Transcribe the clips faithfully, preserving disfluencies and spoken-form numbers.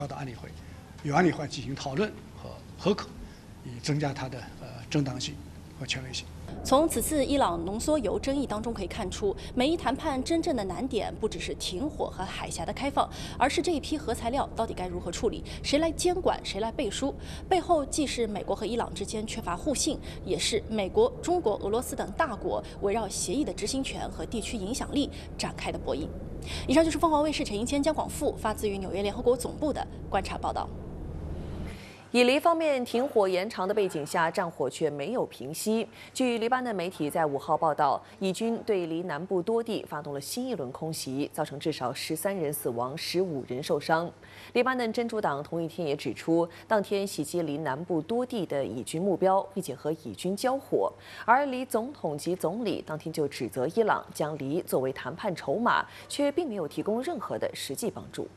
到安理会，与安理会进行讨论和合可，以增加它的呃正当性和权威性。 从此次伊朗浓缩铀争议当中可以看出，美伊谈判真正的难点不只是停火和海峡的开放，而是这一批核材料到底该如何处理，谁来监管，谁来背书。背后既是美国和伊朗之间缺乏互信，也是美国、中国、俄罗斯等大国围绕协议的执行权和地区影响力展开的博弈。以上就是凤凰卫视陈英谦、姜广富发自于纽约联合国总部的观察报道。 以黎方面停火延长的背景下，战火却没有平息。据黎巴嫩媒体在五号报道，以军对黎南部多地发动了新一轮空袭，造成至少十三人死亡、十五人受伤。黎巴嫩真主党同一天也指出，当天袭击黎南部多地的以军目标，并且和以军交火。而黎总统及总理当天就指责伊朗将黎作为谈判筹码，却并没有提供任何的实际帮助。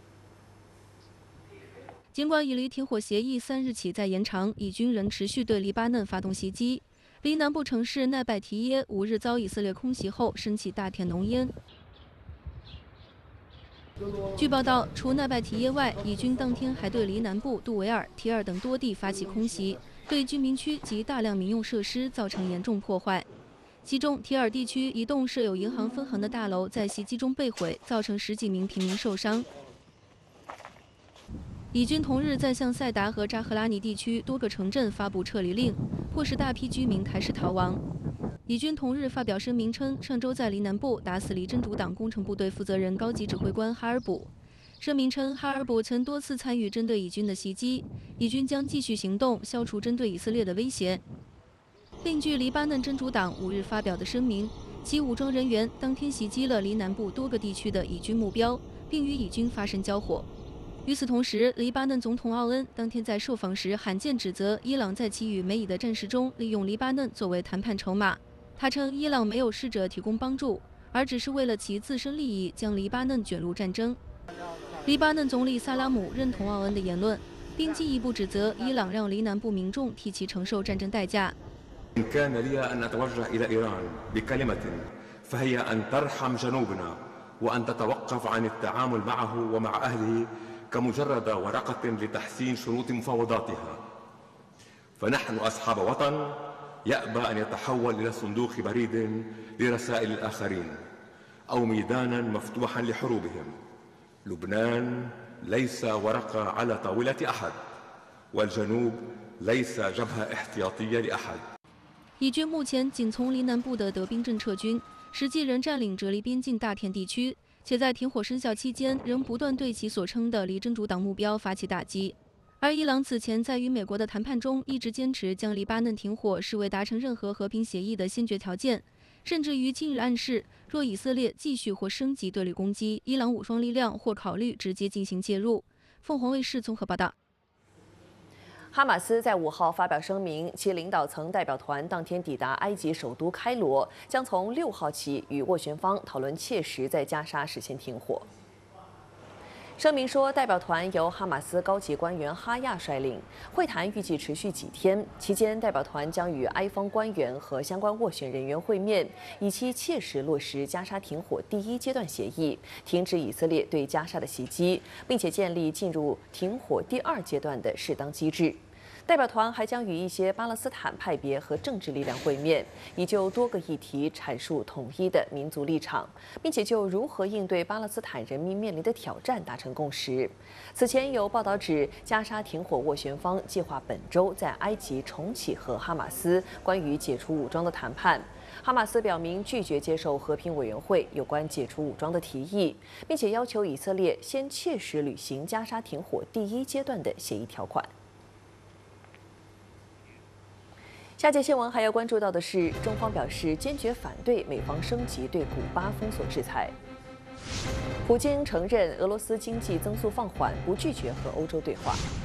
尽管以黎停火协议三日起再延长，以军仍持续对黎巴嫩发动袭击。黎南部城市奈拜提耶五日遭以色列空袭后，升起大片浓烟。据报道，除奈拜提耶外，以军当天还对黎南部杜维尔、提尔等多地发起空袭，对居民区及大量民用设施造成严重破坏。其中，提尔地区一栋设有银行分行的大楼在袭击中被毁，造成十几名平民受伤。 以军同日在向塞达和扎赫拉尼地区多个城镇发布撤离令，迫使大批居民开始逃亡。以军同日发表声明称，上周在黎南部打死黎真主党工程部队负责人高级指挥官哈尔卜。声明称，哈尔卜曾多次参与针对以军的袭击，以军将继续行动，消除针对以色列的威胁。另据黎巴嫩真主党五日发表的声明，其武装人员当天袭击了黎南部多个地区的以军目标，并与以军发生交火。 与此同时，黎巴嫩总统奥恩当天在受访时罕见指责伊朗在其与美以的战事中利用黎巴嫩作为谈判筹码。他称，伊朗没有试着提供帮助，而只是为了其自身利益将黎巴嫩卷入战争。黎巴嫩总理萨拉姆认同奥恩的言论，并进一步指责伊朗让黎南部民众替其承受战争代价。 كمجرد ورقة لتحسين شروط مفاوضاتها فنحن أصحاب وطن يأبى أن يتحول إلى صندوق بريد لرسائل الآخرين أو ميدانا مفتوحا لحروبهم لبنان ليس ورقة على طاولة أحد والجنوب ليس جبهة احتياطية لأحد 以军目前仅从黎南部的得兵镇撤军，实际仍占领哲黎边境大片地区。 且在停火生效期间，仍不断对其所称的黎真主党目标发起打击。而伊朗此前在与美国的谈判中，一直坚持将黎巴嫩停火视为达成任何和平协议的先决条件，甚至于近日暗示，若以色列继续或升级对黎攻击，伊朗武装力量或考虑直接进行介入。凤凰卫视综合报道。 哈马斯在五号发表声明，其领导层代表团当天抵达埃及首都开罗，将从六号起与斡旋方讨论切实在加沙实现停火。声明说，代表团由哈马斯高级官员哈亚率领，会谈预计持续几天，期间代表团将与埃方官员和相关斡旋人员会面，以期切实落实加沙停火第一阶段协议，停止以色列对加沙的袭击，并且建立进入停火第二阶段的适当机制。 代表团还将与一些巴勒斯坦派别和政治力量会面，以就多个议题阐述统一的民族立场，并且就如何应对巴勒斯坦人民面临的挑战达成共识。此前有报道指，加沙停火斡旋方计划本周在埃及重启和哈马斯关于解除武装的谈判。哈马斯表明拒绝接受和平委员会有关解除武装的提议，并且要求以色列先切实履行加沙停火第一阶段的协议条款。 下节新闻还要关注到的是，中方表示坚决反对美方升级对古巴封锁制裁。普京承认俄罗斯经济增速放缓，不拒绝和欧洲对话。